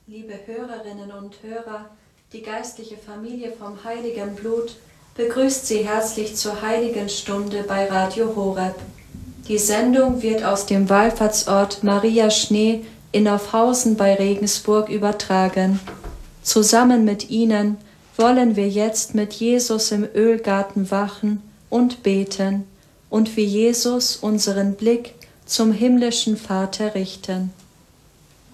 Liebe Hörerinnen und Hörer, die geistliche Familie vom Heiligen Blut begrüßt Sie herzlich zur Heiligen Stunde bei Radio Horeb. Die Sendung wird aus dem Wallfahrtsort Maria Schnee in Aufhausen bei Regensburg übertragen. Zusammen mit Ihnen wollen wir jetzt mit Jesus im Ölgarten wachen und beten und wie Jesus unseren Blick zum himmlischen Vater richten.